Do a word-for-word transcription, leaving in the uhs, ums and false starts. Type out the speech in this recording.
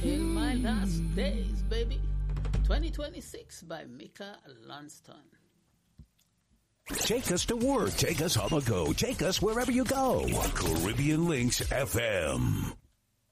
Till My Last Days, baby. twenty twenty-six by Mika Lanston. Take us to work. Take us on the go. Take us wherever you go. Caribbean Links F M.